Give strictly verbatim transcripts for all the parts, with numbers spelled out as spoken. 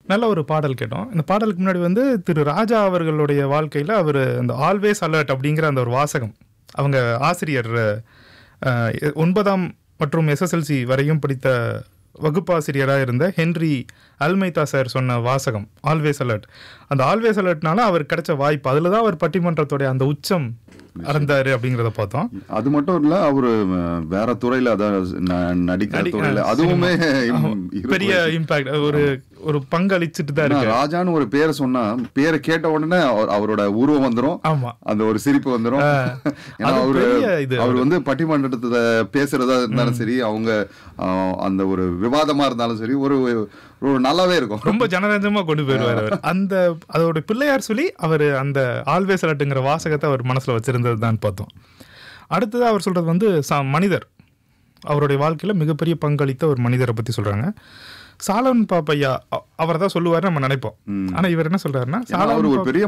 நல்ல ஒரு பாடல் கேட்டோம். இந்த பாடலுக்கு முன்னாடி வந்து திரு ராஜா அவர்களுடைய வாழ்க்கையில் அவர் அந்த ஆல்வேஸ் அலர்ட் அப்படிங்கிற அந்த ஒரு வாசகம், அவங்க ஆசிரியர் அஹ், ஒன்பதாம் மற்றும் எஸ்எஸ்எல்சி வரையும் படித்த வகுப்பாசிரியராக இருந்த ஹென்றி அல்மைதா சார் சொன்ன வாசகம் ஆல்வேஸ் அலர்ட். அந்த ஆல்வேஸ் அலர்ட்னால அவர் கிடைச்ச வாய்ப்பு, அதில் தான் அவர் பட்டிமன்றத்துடைய அந்த உச்சம் அறந்தாரு அப்படிங்கிறத பார்த்தோம். அது மட்டும் இல்ல, அவரு வேற துறையில அதாவது நடிக்கிற துறையில அதுவுமே பெரிய இம்பாக்ட், ஒரு ஒரு பங்களிச்சுட்டு தான் இருக்கு. ராஜான்னு ஒரு பேரை சொன்னா பேரை கேட்ட உடனே அவரோட உருவம் வந்துடும், ஆமா, அந்த ஒரு சிரிப்பு வந்துடும். ஏன்னா அவரு அவர் வந்து பட்டிமன்றத்தை பேசுறதா இருந்தாலும் சரி, அவங்க அந்த ஒரு விவாதமா இருந்தாலும் சரி, ஒரு ஒரு நல்லாவே இருக்கும், ரொம்ப ஜனரஞ்சமா கொண்டு போயிடுவார் அவர். அந்த அதோட பிள்ளையார் சொல்லி அவர் அந்த ஆல்வேஸ் அலர்ட்ங்கிற வாசகத்தை அவர் மனசுல வச்சிருந்தது தான் பார்த்தோம். அடுத்தது அவர் சொல்றது வந்து மனிதர், அவருடைய வாழ்க்கையில மிகப்பெரிய பங்களித்த ஒரு மனிதரை பத்தி சொல்றாங்க. சாலமன் பாப்பையா அவர் தான் சொல்லுவாரு நம்ம நினைப்போம். ஆனா இவர் என்ன சொல்றாருன்னா, ஒரு பெரிய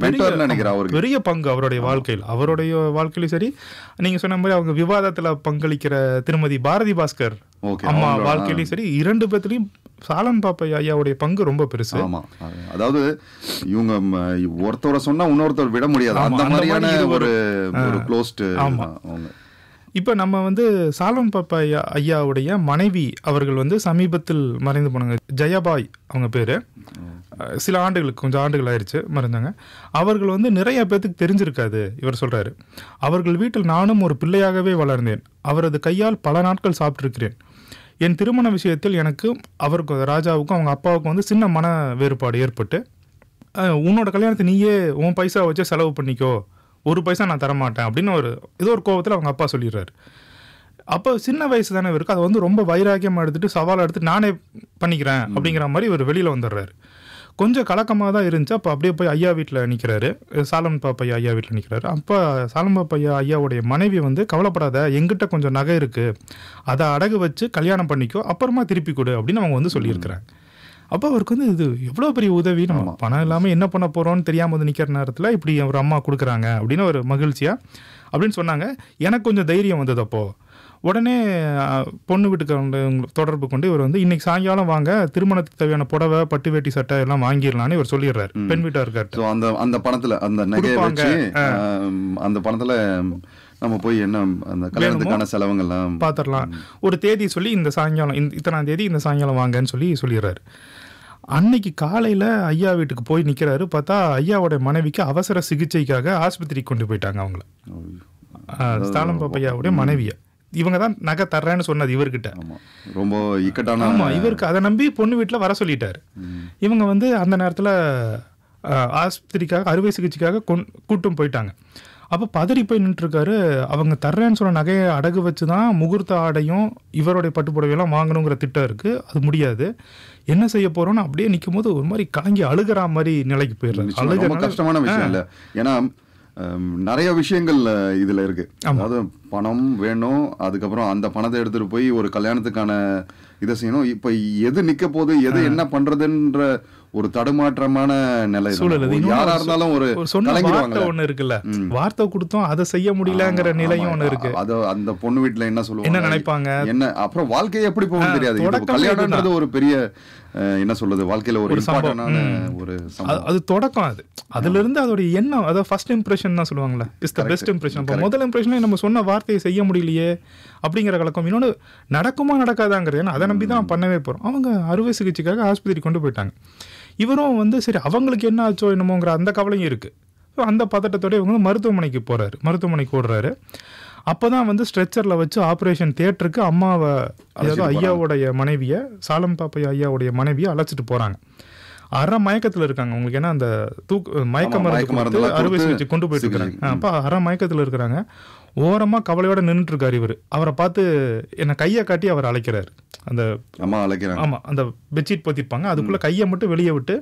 பெரிய பங்கு அவருடைய வாழ்க்கையில், அவருடைய வாழ்க்கையிலும் சரி, நீங்க சொன்ன மாதிரி அவங்க விவாதத்துல பங்களிக்கிற திருமதி பாரதி பாஸ்கர் அம்மா வாழ்க்கையிலும் சரி, இரண்டு பேர்த்திலையும் சாலமன் பாப்பையா ஐயாவுடைய பங்கு ரொம்ப பெருசு. அதாவது இவங்க ஒருத்தவரை சொன்னா இன்னொருத்தர் விட முடியாது, அந்த மாதிரியான ஒரு க்ளோஸ்ட். இப்போ நம்ம வந்து சாலமன் பாப்பையா ஐயாவுடைய மனைவி அவர்கள் வந்து சமீபத்தில் மறைந்து போனாங்க. ஜெயபாய் அவங்க பேர். சில ஆண்டுகளுக்கு கொஞ்சம் ஆண்டுகள் ஆயிடுச்சு மறைந்தாங்க. அவர்கள் வந்து நிறைய பேர்த்துக்கு தெரிஞ்சிருக்காது. இவர் சொல்கிறாரு, அவர்கள் வீட்டில் நானும் ஒரு பிள்ளையாகவே வளர்ந்தேன், அவரது கையால் பல நாட்கள் சாப்பிட்ருக்கிறேன். என் திருமண விஷயத்தில் எனக்கு அவருக்கு ராஜாவுக்கும் அவங்க அப்பாவுக்கும் வந்து சின்ன மன வேறுபாடு ஏற்பட்டு, உன்னோட கல்யாணத்தை நீயே உன் பைசா வச்சு செலவு பண்ணிக்கோ, ஒரு பைசா நான் தரமாட்டேன் அப்படின்னு ஒரு ஏதோ ஒரு கோபத்தில் அவங்க அப்பா சொல்லிடுறாரு. அப்போ சின்ன வயசு தானே இருக்கு, அதை வந்து ரொம்ப வைராக்கியமாக எடுத்துகிட்டு சவாலை எடுத்துட்டு நானே பண்ணிக்கிறேன் அப்படிங்கிற மாதிரி இவர் வெளியில் வந்துடுறாரு. கொஞ்சம் கலக்கமாக தான் இருந்துச்சு. அப்போ அப்படியே போய் ஐயா வீட்டில் நிற்கிறாரு, சாலமன் பாப்பையா ஐயா வீட்டில் நிற்கிறாரு. அப்போ சாலமன் பாப்பையா ஐயாவுடைய மனைவி வந்து, கவலைப்படாத, எங்கிட்ட கொஞ்சம் நகை இருக்குது, அதை அடகு வச்சு கல்யாணம் பண்ணிக்கோ, அப்புறமா திருப்பி கொடு அப்படின்னு அவங்க வந்து சொல்லியிருக்கிறாங்க. அப்போ அவருக்கு வந்து இது எவ்வளோ பெரிய உதவி, நம்ம பணம் இல்லாமல் என்ன பண்ண போகிறோன்னு தெரியாமல் வந்து நிற்கிற நேரத்தில் இப்படி ஒரு அம்மா கொடுக்குறாங்க அப்படின்னு ஒரு மகிழ்ச்சியாக அப்படின்னு சொன்னாங்க. எனக்கு கொஞ்சம் தைரியம் வந்தது. அப்போது உடனே பொண்ணு வீட்டுக்கு தொடர்பு கொண்டு இவர் வந்து இன்னைக்கு சாயங்காலம் வாங்க, திருமணத்துக்கு தேவையான புடவை பட்டு வேட்டி சட்டை எல்லாம் வாங்கிடலான்னு இவர் சொல்லிடுறாரு பெண் வீட்டாருக்காரு. அந்த அந்த பணத்தில் அந்த நகையை வச்சு அந்த பணத்தில் நம்ம போய் என்ன அந்த கல்யாணத்துக்கான செலவுங்கள்லாம் பார்த்துடலாம், ஒரு தேதி சொல்லி இந்த சாயங்காலம் இந்த இத்தனாம் தேதி இந்த சாயங்காலம் வாங்கன்னு சொல்லி சொல்லிடுறாரு. அன்னைக்கு காலையில் ஐயா வீட்டுக்கு போய் நிற்கிறாரு. பார்த்தா ஐயாவோட மனைவிக்கு அவசர சிகிச்சைக்காக ஆஸ்பத்திரிக்கு கொண்டு போயிட்டாங்க அவங்கள. சாலமன் பாப்பையாவுடைய மனைவியை இவங்க தான் நகை தர்றேன்னு சொன்னது இவர்கிட்ட. ரொம்ப இக்கட்டான. ஆமாம், இவருக்கு அதை நம்பி பொண்ணு வீட்டில் வர சொல்லிட்டாரு. இவங்க வந்து அந்த நேரத்தில் ஆஸ்பத்திரிக்காக அறுவை சிகிச்சைக்காக கொண் கூட்டும் போயிட்டாங்க. அப்போ பதறி போய் நின்றுருக்காரு. அவங்க தர்றேன்னு சொன்ன நகையை அடகு வச்சு தான் முகூர்த்த ஆடையும் இவருடைய பட்டுப்புடவையெல்லாம் வாங்கணுங்கிற திட்டம் இருக்குது, அது முடியாது, என்ன செய்ய போகிறோன்னு அப்படியே நிற்கும் போது ஒரு மாதிரி கலங்கி அழுகிற மாதிரி நிலைக்கு போயிடுறாரு. அழுகிற கஷ்டமான விஷயம் இல்லை, ஏன்னா நிறைய விஷயங்கள் இதில் இருக்குது. அதாவது பணம் வேணும், அதுக்கப்புறம் அந்த பணத்தை எடுத்துகிட்டு போய் ஒரு கல்யாணத்துக்கான இதை செய்யணும். இப்போ எது நிற்க போகுது, எது என்ன பண்ணுறதுன்ற ஒரு தடுமாற்றமான நிலை சூழல். யாரா இருந்தாலும் ஒரு வார்த்தை ஒண்ணு இருக்குல்ல, வார்த்தை கொடுத்தோம் அதை செய்ய முடியலங்கிற நிலையும் ஒண்ணு இருக்கு. அது அந்த பொண்ணு வீட்டுல என்ன சொல்லுவாங்க, என்ன நினைப்பாங்க, என்ன அப்புறம் வாழ்க்கையை எப்படி போகும் தெரியாது. கல்யாணம்ன்றது ஒரு பெரிய என்ன சொல்றது, வாழ்க்கையில ஒரு இம்பார்ட்டன்டான ஒரு அது தொடக்கம். அது அதுல இருந்து அதோட எண்ணம், அதாவது ஃபர்ஸ்ட் இம்ப்ரெஷன் தான் சொல்லுவாங்கல்ல, இஸ் த பெஸ்ட் இம்ப்ரெஷன். அப்போ முதல் இம்ப்ரெஷனே நம்ம சொன்ன வார்த்தையை செய்ய முடியலையே அப்படிங்கிற கலக்கம். இன்னொன்று நடக்குமா நடக்காதாங்கிறது, ஏன்னா அதை நம்பி தான் பண்ணவே போறோம். அவங்க அறுவை சிகிச்சைக்காக ஆஸ்பத்திரி கொண்டு போயிட்டாங்க. இவரும் வந்து சரி அவங்களுக்கு என்ன ஆச்சோ என்னமோங்கிற அந்த கவலையும் இருக்குது. ஸோ அந்த பதட்டத்தோட இவங்க வந்து மருத்துவமனைக்கு போகிறாரு, மருத்துவமனைக்கு ஓடுறாரு. அப்போ தான் வந்து ஸ்ட்ரெச்சரில் வச்சு ஆப்ரேஷன் தியேட்டருக்கு அம்மாவை, அதாவது ஐயாவுடைய மனைவியை, சாலமன் பாப்பையா ஐயாவுடைய மனைவியை அழைச்சிட்டு போகிறாங்க. அரை மயக்கத்தில் இருக்காங்க. உங்களுக்கு ஏன்னா அந்த தூக்கு மயக்க மருந்து அறுவை சிகிச்சை கொண்டு போயிட்டு இருக்காங்க. அப்போ அரை மயக்கத்தில் இருக்கிறாங்க. ஓரமாக கவலையோட நின்றுட்டு இருக்காரு இவர். அவரை பார்த்து என்னை கையை காட்டி அவர் அழைக்கிறாரு. அந்த அம்மா அழைக்கிறாங்க. ஆமாம், அந்த பெட்ஷீட் போத்திருப்பாங்க, அதுக்குள்ளே கையை மட்டும் வெளியே விட்டு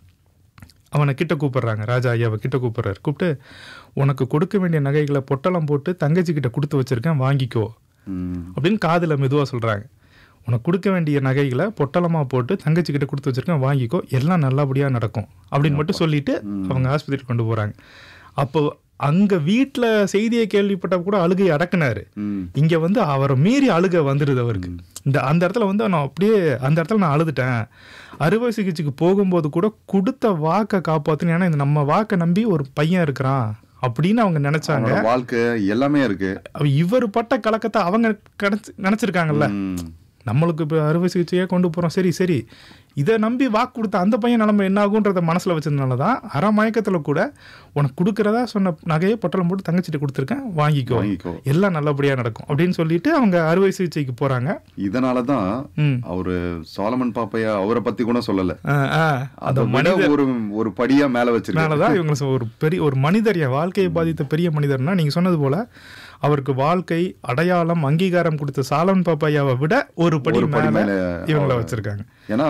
அவனை கிட்ட கூப்பிட்றாங்க. ராஜா ஐயாவை கிட்ட கூப்பிட்றாரு. கூப்பிட்டு உனக்கு கொடுக்க வேண்டிய நகைகளை பொட்டலம் போட்டு தங்கச்சி கிட்ட கொடுத்து வச்சிருக்கேன், வாங்கிக்கோ அப்படின்னு காதில் மெதுவாக சொல்கிறாங்க. உனக்கு கொடுக்க வேண்டிய நகைகளை பொட்டலமாக போட்டு தங்கச்சி கிட்ட கொடுத்து வச்சிருக்கேன், வாங்கிக்கோ, எல்லாம் நல்லபடியாக நடக்கும் அப்படின்னு மட்டும் சொல்லிட்டு அவங்க ஆஸ்பத்திரிக்கு கொண்டு போகிறாங்க. அப்போ அங்க வீட்டுல செய்தியை கேள்விப்பட்ட கூட அழுகை அடக்குனாரு. இங்க வந்து அவரை மீறி அழுகை வந்துடுது அவருக்கு. இந்த அந்த இடத்துல வந்து நான் அப்படியே அந்த இடத்துல நான் அழுதுட்டேன். அறுவை சிகிச்சைக்கு போகும்போது கூட கொடுத்த வாக்கை காப்பாத்துன்னு, ஏன்னா இந்த நம்ம வாக்கை நம்பி ஒரு பையன் இருக்கிறான் அப்படின்னு அவங்க நினைச்சாங்க. வாழ்க்கை எல்லாமே இருக்கு. இவர் பட்ட கலக்கத்தை அவங்க நினைச்சிருக்காங்கல்ல. நம்மளுக்கு இப்போ அறுவை சிகிச்சையே கொண்டு போகிறோம், சரி சரி இதை நம்பி வாக்கு கொடுத்த அந்த பையன் நிலைமை என்ன ஆகுன்றத மனசில் வச்சதுனால தான் அரை மயக்கத்தில் கூட உனக்கு கொடுக்குறதா சொன்ன நகையை பொட்டலம் போட்டு தங்கச்சிட்டு கொடுத்துருக்கேன், வாங்கிக்கோ, எல்லாம் நல்லபடியாக நடக்கும் அப்படின்னு சொல்லிட்டு அவங்க அறுவை சிகிச்சைக்கு போகிறாங்க. இதனால தான் அவரு சாலமன் பாப்பையா அவரை பற்றி கூட சொல்லலை, அந்த மனித ஒரு ஒரு படியாக மேலே வச்சிருக்கனால தான் இவங்க ஒரு பெரிய ஒரு மனிதர், என் வாழ்க்கையை பாதித்த பெரிய மனிதர்னா நீங்கள் சொன்னது போல் அவருக்கு வாழ்க்கை அடையாளம் அங்கீகாரம் கொடுத்த சாலமன் பாப்பையாவை விட ஒரு படி மேல இவங்களை வச்சிருக்காங்க. ஏன்னா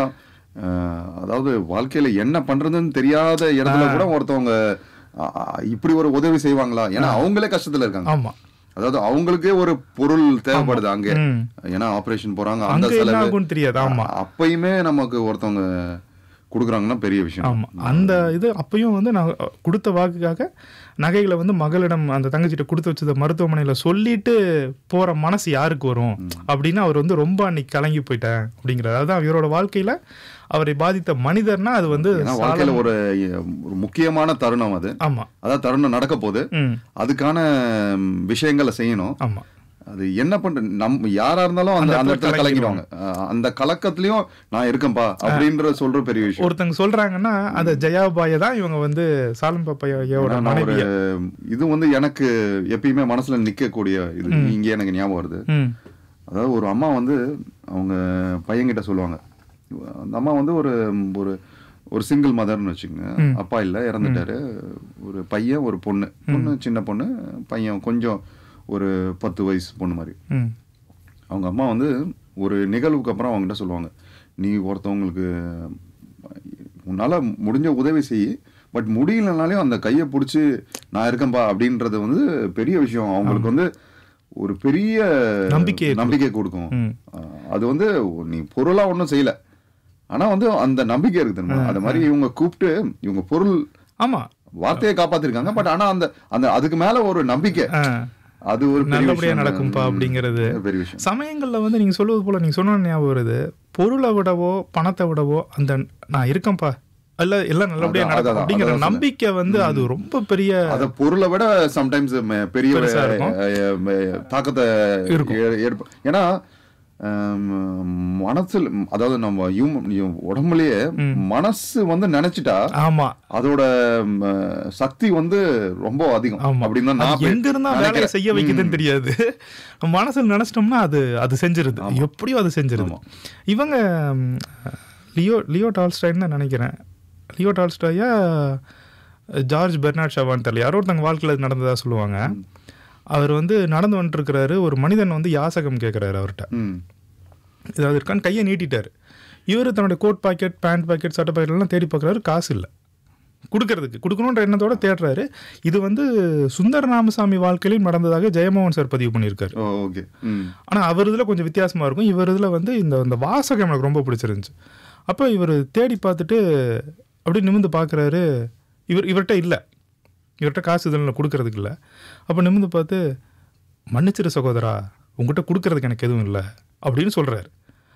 அதாவது வாழ்க்கையில என்ன பண்றதுன்னு தெரியாத இடத்துல கூட ஒருத்தவங்க இப்படி ஒரு உதவி செய்வாங்களா, ஏன்னா அவங்களே கஷ்டத்துல இருக்காங்க. ஆமா, அதாவது அவங்களுக்கே ஒரு பொருள் தேவைப்படுது அங்க, ஏன்னா ஆபரேஷன் போறாங்க, அந்த செலவு தெரியாது. ஆமா, அப்பயுமே நமக்கு ஒருத்தவங்க கொடுக்குறாங்கன்னா பெரிய விஷயம். ஆமா, அந்த இது அப்பயும் வந்து நான் கொடுத்த வாக்குக்காக நகைகளை வந்து மகளிடம் அந்த தங்கச்சிட்ட கொடுத்து வச்சத மருத்துவமனையில் சொல்லிட்டு போற மனசு யாருக்கு வரும் அப்படின்னு அவர் வந்து ரொம்ப அன்னைக்கு கலங்கி போயிட்டேன் அப்படிங்கிறது. அதான் இவரோட வாழ்க்கையில அவரை பாதித்த மனிதர்னா அது வந்து வாழ்க்கையில ஒரு முக்கியமான தருணம் அது. ஆமா, அதாவது தருணம் நடக்க போது அதுக்கான விஷயங்களை செய்யணும். ஆமா, அது என்ன பண்ற நம்ம யாரா இருந்தாலும் அந்த அந்த இடத்துல கலங்கிடுவாங்க. அந்த கலக்கத்திலயும் நான் இருக்கேன்பா அப்படின்ற சொல்ற பெரிய விஷயம். ஒருத்தங்க சொல்றாங்கன்னா அந்த ஜெயாபாயை தான் இவங்க வந்து சாலமன் பாப்பையாவோட மனைவி. இது வந்து எனக்கு எப்பயுமே மனசுல நிக்கக்கூடிய இது இங்கே எனக்கு ஞாபகம் வருது. அதாவது ஒரு அம்மா வந்து அவங்க பையன்கிட்ட சொல்லுவாங்க, அந்த அம்மா வந்து ஒரு ஒரு ஒரு சிங்கிள் மதர்னு வச்சுக்கோங்க, அப்பா இல்லை, இறந்துட்டாரு. ஒரு பையன் ஒரு பொண்ணு, பொண்ணு சின்ன பொண்ணு, பையன் கொஞ்சம் ஒரு பத்து வயசு பொண்ணு மாதிரி. அவங்க அம்மா வந்து ஒரு நிகழ்வுக்கு அப்புறம் அவங்ககிட்ட சொல்லுவாங்க, நீ ஒருத்தவங்களுக்கு உன்னால முடிஞ்ச உதவி செய், பட் முடியலனாலையும் அந்த கையை பிடிச்சி நான் இருக்கேன்பா அப்படின்றது வந்து பெரிய விஷயம். அவங்களுக்கு வந்து ஒரு பெரிய நம்பிக்கை நம்பிக்கை கொடுக்கும். அது வந்து நீ பொருளா ஒன்றும் செய்யல, ஆனா வந்து அந்த நம்பிக்கை இருக்குது. அது மாதிரி இவங்க கூப்பிட்டு இவங்க பொருள் ஆமா வார்த்தையை காப்பாத்திருக்காங்க, பட் ஆனா அந்த அந்த அதுக்கு மேல ஒரு நம்பிக்கை, அது ஒரு நல்லபடியா நடக்கும்பா அப்படிங்கிறது பெரிய விஷயம். சமயங்கள்ல வந்து நீங்க சொல்வது போல நீங்க சொன்ன ஞாபகம் வருது, பொருளை விடவோ பணத்தை விடவோ அந்த நான் இருக்கேன்பா அல்ல எல்லாம் நல்லபடியா நடக்கும் அப்படிங்கிற நம்பிக்கை வந்து அது ரொம்ப பெரிய, அத பொருளை விட சம்டைம்ஸ் பெரிய தாக்கத்தை இருக்கும். ஏன்னா மனசுல, அதாவது நம்ம உடம்புலயே மனசு வந்து நினைச்சிட்டா ஆமா அதோட சக்தி வந்து ரொம்ப அதிகம். அப்படின்னு தான் எங்க இருந்தா வேலையை செய்ய வைக்குதுன்னு தெரியாது, மனசுல நினைச்சிட்டோம்னா அது அது செஞ்சிருது, எப்படியோ அது செஞ்சிருது. இவங்க லியோ லியோ டால்ஸ்டாய்ன்னு தான் நினைக்கிறேன், லியோ டால்ஸ்டாயா ஜார்ஜ் பெர்னார்ட் ஷாவான்னு தெரியல, யாரோ ஒருத்தங்க வாழ்க்கையில் நடந்ததா சொல்லுவாங்க. அவர் வந்து நடந்து வந்துட்டு இருக்கிறாரு, ஒரு மனிதன் வந்து யாசகம் கேட்குறாரு அவர்கிட்ட, ஏதாவது இருக்கான்னு கையை நீட்டிட்டார். இவர் தன்னுடைய கோட் பாக்கெட், பேண்ட் பாக்கெட், சட்டை பாக்கெட்லாம் தேடி பார்க்குறாரு, காசு இல்லை கொடுக்கறதுக்கு, கொடுக்கணுன்ற எண்ணத்தோட தேடுறாரு. இது வந்து சுந்தர ராமசாமி வாழ்க்கையிலும் நடந்ததாக ஜெயமோகன் சார் பதிவு பண்ணியிருக்காரு. ஆனால் அவர் இதில் கொஞ்சம் வித்தியாசமாக இருக்கும், இவர் இதில் வந்து இந்த இந்த வாசகம் எனக்கு ரொம்ப பிடிச்சிருந்துச்சு. அப்போ இவர் தேடி பார்த்துட்டு அப்படியே நிமிந்து பார்க்குறாரு, இவர் இவர்கிட்ட இல்லை, இவர்கிட்ட காசு இதில் கொடுக்கறதுக்கு இல்லை. அப்போ நிமிந்து பார்த்து, மன்னிச்சிரு சகோதரா, உங்ககிட்ட கொடுக்கறதுக்கு எனக்கு எதுவும் இல்லை அப்படின்னு சொல்கிறாரு.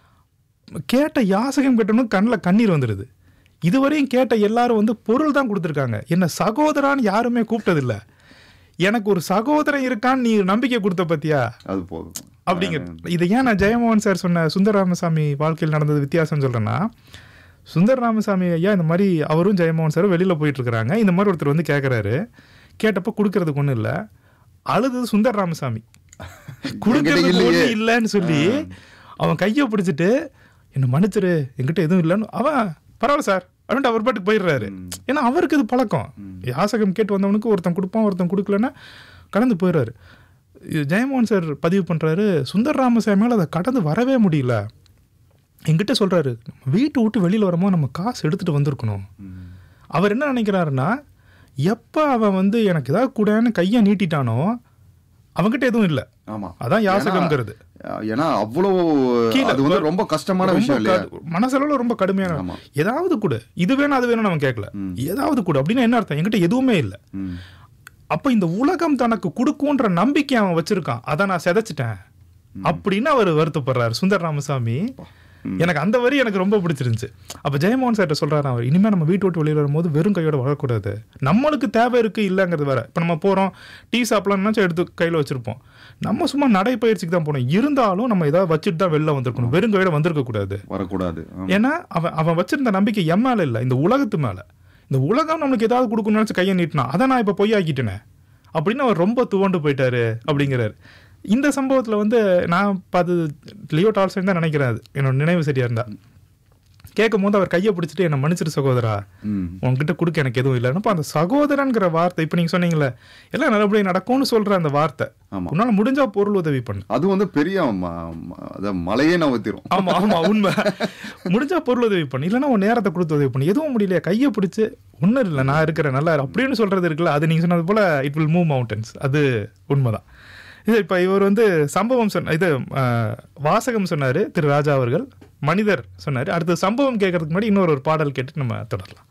கேட்ட யாசகம் கேட்டோன்னு கண்ணில் கண்ணீர் வந்துடுது. இதுவரையும் கேட்ட எல்லாரும் வந்து பொருள் தான் கொடுத்துருக்காங்க, என்ன சகோதரான்னு யாருமே கூப்பிட்டதில்லை. எனக்கு ஒரு சகோதரன் இருக்கான்னு நீ நம்பிக்கை கொடுத்த பத்தியா, அது போதும் அப்படிங்கிறது. இதை ஏன் நான் ஜெயமோகன் சார் சொன்ன சுந்தர ராமசாமி வாழ்க்கையில் நடந்தது வித்தியாசம் சொல்கிறேன்னா, சுந்தர ராமசாமி ஐயா இந்த மாதிரி அவரும் ஜெயமோகன் சாரும் வெளியில் போயிட்டு இருக்கிறாங்க. இந்த மாதிரி ஒருத்தர் வந்து கேட்குறாரு, கேட்டப்போ கொடுக்கறதுக்கு ஒன்றும் இல்லை, அழுது சுந்தர ராமசாமி கொடுக்கறதுக்கு ஒன்றும் இல்லைன்னு சொல்லி அவன் கையை பிடிச்சிட்டு என்ன மன்னிச்சிரு என்கிட்ட எதுவும் இல்லைன்னு, அவன் பரவாயில்ல சார் அப்படின்ட்டு அவர் பாட்டுக்கு போயிடுறாரு. ஏன்னா அவருக்கு இது பழக்கம், யாசகம் கேட்டு வந்தவனுக்கு ஒருத்தன் கொடுப்பான், ஒருத்தன் கொடுக்கலன்னா கடந்து போயிடுறாரு. ஜெயமோகன் சார் பதிவு பண்ணுறாரு, சுந்தர ராமசாமியால் அதை கடந்து வரவே முடியல. என்கிட்ட சொல்கிறாரு, வீட்டு விட்டு வெளியில் வரும்போது நம்ம காசு எடுத்துகிட்டு வந்திருக்கணும். அவர் என்ன நினைக்கிறாருன்னா, எப்போ அவன் வந்து எனக்கு ஏதாவது கூடன்னு கையை நீட்டிட்டானோ அவங்ககிட்ட எதுவும் இல்லை. ஆமாம், அதான் யாசகம்ங்கிறது. ஏன்னா அவ்வளோ அது வந்து ரொம்ப கஷ்டமான விஷயம் இல்லையா, மனசளவில் ரொம்ப கடுமையான. ஏதாவது கூட இது வேணும் அது வேணும்னு அவன் கேட்கல, ஏதாவது கூட அப்படின்னா என்ன அர்த்தம், என்கிட்ட எதுவுமே இல்லை. அப்ப இந்த உலகம் தனக்கு கொடுக்கும்ன்ற நம்பிக்கை அவன் வச்சிருக்கான், அதை நான் சிதைச்சிட்டேன் அப்படின்னு அவர் வருத்தப்படுறாரு சுந்தர ராமசாமி. எனக்கு அந்த வரி எனக்கு ரொம்ப பிடிச்சிருந்துச்சு. அப்ப ஜெயமோகன் சார்ட்ட சொல்றாரு அவர், இனிமே நம்ம வீட்டு விட்டு வெளியில் வரும்போது வெறும் கையோட வரக்கூடாது, நம்மளுக்கு தேவை இருக்கு இல்லைங்கிறது வேற. இப்ப நம்ம போறோம் டீ சாப்பிடலாம்னாச்சும் எடுத்து கையில வச்சிருப்போம், நம்ம சும்மா நடைப்பயிற்சிக்கு தான் போனோம், இருந்தாலும் நம்ம ஏதாவது வச்சுட்டு தான் வெளில வந்திருக்கணும், வெறும் கையோட வந்திருக்க கூடாது வரக்கூடாது. ஏன்னா அவன் அவன் வச்சிருந்த நம்பிக்கை என் மேல இல்ல, இந்த உலகத்து மேல. இந்த உலகம் நம்மளுக்கு ஏதாவது கொடுக்கணும்னு நினைச்சு கையை நீட்டினா அதை நான் இப்ப பொய்யாக்கிட்டேனே அப்படின்னு அவர் ரொம்ப துவண்டு போயிட்டாரு அப்படிங்கிறாரு. இந்த சம்பவத்துல வந்து நான் அது லியோ டால்ஸ்டாய் தான் நினைக்கிறேன், அது என்னோட நினைவு சரியா இருந்தா. கேட்கும் போது அவர் கையை பிடிச்சிட்டு என்ன மன்னிச்சிரு சகோதரா, உங்ககிட்ட கொடுக்க எனக்கு எதுவும் இல்லைன்னு அந்த சகோதரன்கிற வார்த்தை இப்ப நீங்க சொன்னீங்களே எல்லாம் நல்லபடியா நடக்கும்னு சொல்ற அந்த வார்த்தை, உன்னால முடிஞ்சா பொருள் உதவி பண்ணு, அது வந்து பெரிய மலையே நவத்திரும். ஆமா ஆமா உண்மை. முடிஞ்சா பொருள் உதவி பண்ணு, இல்லைன்னா உன் நேரத்தை கொடுத்து உதவி பண்ணு, எதுவும் முடியலையா கையை பிடிச்சு ஒன்னும் இல்லை நான் இருக்கிறேன் நல்லா அப்படின்னு சொல்றது இருக்குல்ல, அது நீங்க சொன்னது போல இட் வில் மூவ் மவுண்டன்ஸ், அது உண்மைதான். இது இப்ப இவர் வந்து சம்பவம் சொன்ன இது வாசகம் சொன்னாரு திரு ராஜா அவர்கள், மனிதர் சொன்னாரு. அடுத்த சம்பவம் கேட்கறதுக்கு முன்னாடி இன்னொரு ஒரு பாடல் கேட்டு நம்ம தொடரலாம்.